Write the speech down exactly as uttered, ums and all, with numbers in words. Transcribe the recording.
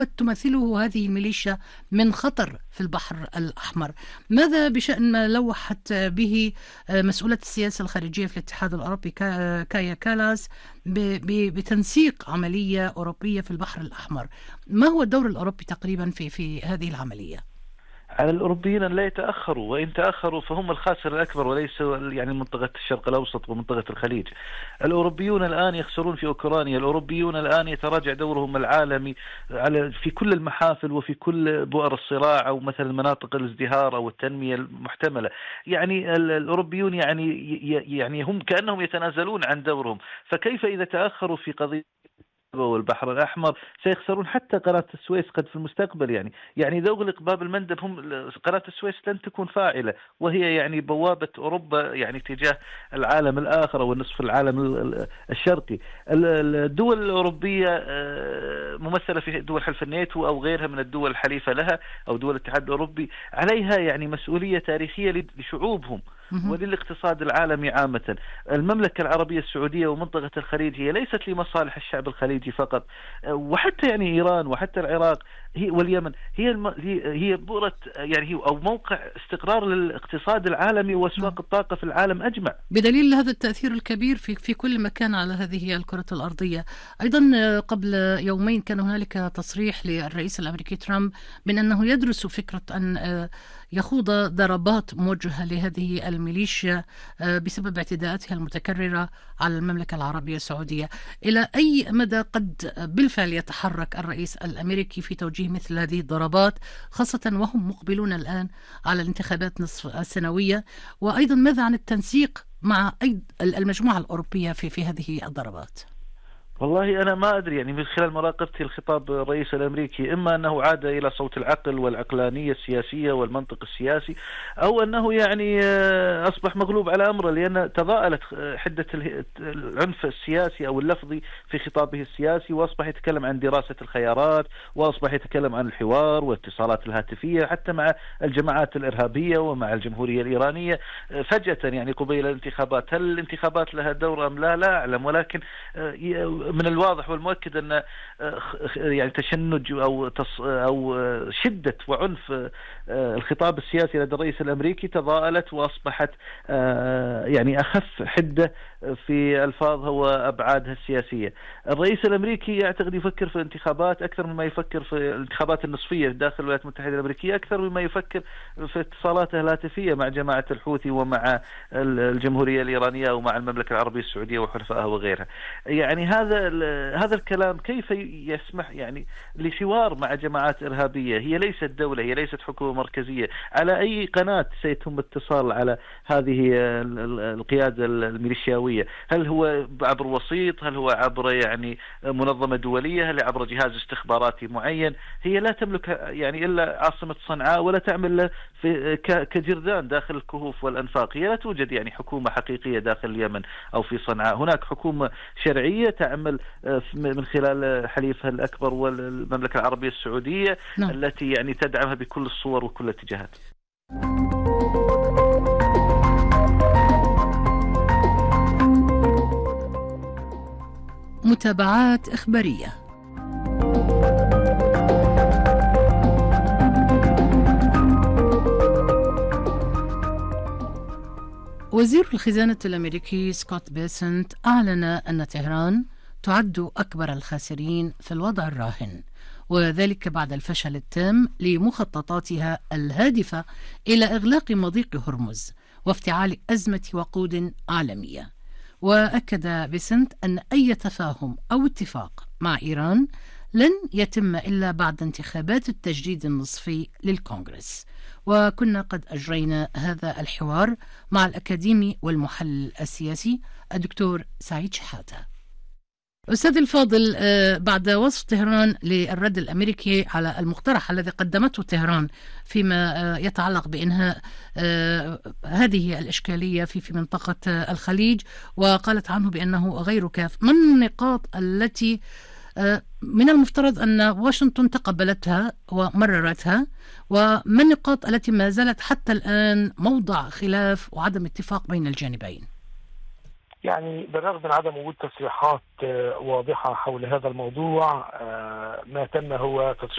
تمثله هذه الميليشيا من خطر في البحر الأحمر. ماذا بشأن ما لوحت به مسؤولة السياسة الخارجية في الاتحاد الأوروبي كايا كالاس بتنسيق عملية أوروبية في البحر الأحمر؟ ما هو الدور الأوروبي تقريبا في في هذه العملية؟ على الأوروبيين أن لا يتأخروا، وإن تأخروا فهم الخاسر الأكبر وليس يعني منطقة الشرق الأوسط ومنطقة الخليج. الأوروبيون الآن يخسرون في أوكرانيا، الأوروبيون الآن يتراجع دورهم العالمي على في كل المحافل وفي كل بؤر الصراع أو مثلا مناطق الازدهار أو التنمية المحتملة. يعني الأوروبيون يعني يعني هم كأنهم يتنازلون عن دورهم، فكيف إذا تأخروا في قضية والبحر الأحمر سيخسرون حتى قناة السويس قد في المستقبل. يعني يعني إذا أغلق باب المندب هم قناة السويس لن تكون فاعلة، وهي يعني بوابة أوروبا يعني تجاه العالم الآخر أو النصف العالم الشرقي. الدول الأوروبية ممثلة في دول حلف الناتو أو غيرها من الدول الحليفة لها أو دول الاتحاد الأوروبي، عليها يعني مسؤولية تاريخية لشعوبهم وللاقتصاد العالمي عامة. المملكة العربية السعودية ومنطقة الخليج هي ليست لمصالح الشعب الخليجي فقط، وحتى يعني إيران وحتى العراق هي واليمن هي الم... هي بؤرة يعني هي أو موقع استقرار للاقتصاد العالمي وأسواق الطاقة في العالم أجمع، بدليل هذا التأثير الكبير في في كل مكان على هذه الكرة الأرضية. أيضا قبل يومين كان هنالك تصريح للرئيس الأمريكي ترامب من أنه يدرس فكرة أن يخوض ضربات موجهة لهذه الميليشيا بسبب اعتداءاتها المتكررة على المملكة العربية السعودية. إلى أي مدى قد بالفعل يتحرك الرئيس الأمريكي في توجيه مثل هذه الضربات، خاصة وهم مقبلون الآن على الانتخابات نصف السنوية؟ وأيضا ماذا عن التنسيق مع المجموعة الأوروبية في في هذه الضربات؟ والله أنا ما أدري، يعني من خلال مراقبتي الخطاب الرئيس الأمريكي إما أنه عاد إلى صوت العقل والعقلانية السياسية والمنطق السياسي، أو أنه يعني أصبح مغلوب على أمره، لأن تضاءلت حدة العنف السياسي أو اللفظي في خطابه السياسي، وأصبح يتكلم عن دراسة الخيارات، وأصبح يتكلم عن الحوار والاتصالات الهاتفية حتى مع الجماعات الإرهابية ومع الجمهورية الإيرانية فجأة يعني قبيل الانتخابات. هل الانتخابات لها دور أم لا؟ لا أعلم، ولكن من الواضح والمؤكد أن يعني تشنج أو أو شدة وعنف الخطاب السياسي لدى الرئيس الأمريكي تضاءلت وأصبحت يعني أخف حدة في ألفاظها وأبعادها السياسية. الرئيس الأمريكي يعتقد يفكر في الانتخابات أكثر مما يفكر في الانتخابات النصفية داخل الولايات المتحدة الأمريكية، أكثر مما يفكر في اتصالاته الهاتفية مع جماعة الحوثي ومع الجمهورية الإيرانية ومع المملكة العربية السعودية وحلفائها وغيرها. يعني هذا هذا الكلام كيف يسمح يعني لحوار مع جماعات إرهابية؟ هي ليست دولة، هي ليست حكومة مركزية. على أي قناة سيتم اتصال على هذه القيادة الميليشياوية؟ هل هو عبر وسيط؟ هل هو عبر يعني منظمة دولية؟ هل عبر جهاز استخباراتي معين؟ هي لا تملك يعني إلا عاصمة صنعاء ولا تعمل في كجردان داخل الكهوف والأنفاق. هي لا توجد يعني حكومة حقيقية داخل اليمن أو في صنعاء. هناك حكومة شرعية تعمل من خلال حليفها الأكبر والمملكة العربية السعودية نعم. التي يعني تدعمها بكل الصور وكل الاتجاهات. متابعات إخبارية. وزير الخزانة الأمريكي سكوت بيسنت أعلن أن طهران تعد أكبر الخاسرين في الوضع الراهن، وذلك بعد الفشل التام لمخططاتها الهادفة إلى إغلاق مضيق هرمز وافتعال أزمة وقود عالمية. وأكد بيسنت أن أي تفاهم أو اتفاق مع إيران لن يتم إلا بعد انتخابات التجديد النصفي للكونغرس. وكنا قد أجرينا هذا الحوار مع الأكاديمي والمحلل السياسي الدكتور سعيد شحاتة. أستاذ الفاضل، بعد وصف طهران للرد الأمريكي على المقترح الذي قدمته طهران فيما يتعلق بإنهاء هذه الإشكالية في في منطقة الخليج، وقالت عنه بأنه غير كاف، من النقاط التي من المفترض أن واشنطن تقبلتها ومررتها، وما النقاط التي ما زالت حتى الآن موضع خلاف وعدم اتفاق بين الجانبين؟ يعني بالرغم من عدم وجود تصريحات واضحة حول هذا الموضوع، ما تم هو تصريحات